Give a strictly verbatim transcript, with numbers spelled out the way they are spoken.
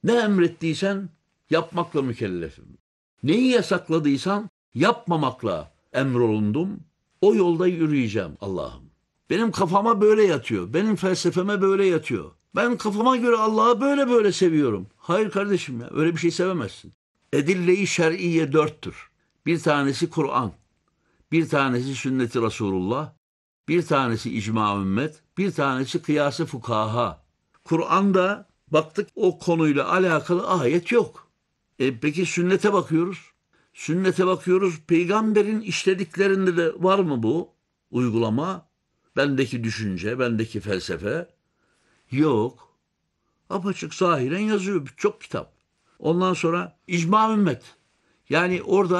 Ne emrettiysen yapmakla mükellefim. Neyi yasakladıysan yapmamakla emrolundum. O yolda yürüyeceğim Allah'ım. Benim kafama böyle yatıyor. Benim felsefeme böyle yatıyor. Ben kafama göre Allah'ı böyle böyle seviyorum. Hayır kardeşim ya, öyle bir şey sevemezsin. Edille-i şer'iye dörttür. Bir tanesi Kur'an, bir tanesi sünnet-i Resulullah, bir tanesi icma ümmet, bir tanesi kıyas-ı fukaha. Kur'an'da baktık o konuyla alakalı ayet yok. E peki sünnete bakıyoruz. Sünnete bakıyoruz. Peygamberin işlediklerinde de var mı bu uygulama? Bendeki düşünce, bendeki felsefe? Yok. Apaçık zahiren yazıyor. Çok kitap. Ondan sonra icma ümmet. Yani orada